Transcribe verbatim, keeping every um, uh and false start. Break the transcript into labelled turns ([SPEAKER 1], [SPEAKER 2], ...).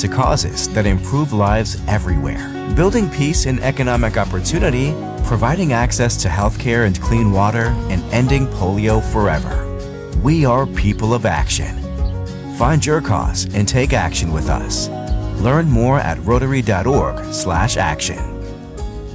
[SPEAKER 1] to causes that improve lives everywhere. Building peace and economic opportunity, providing access to healthcare and clean water, and ending polio forever. We are people of action. Find your cause and take action with us. Learn more at rotary dot org slash action.